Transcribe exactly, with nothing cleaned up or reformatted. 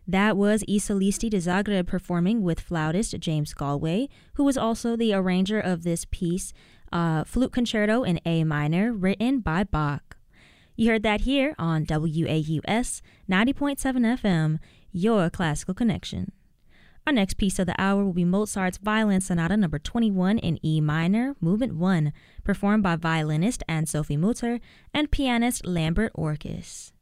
That was I Solisti de Zagreb performing with flautist James Galway, who was also the arranger of this piece, uh, Flute Concerto in A minor, written by Bach. You heard that here on W A U S ninety point seven F M, your classical connection. Our next piece of the hour will be Mozart's Violin Sonata number twenty-one in E minor, movement one, performed by violinist Anne-Sophie Mutter and pianist Lambert Orkis.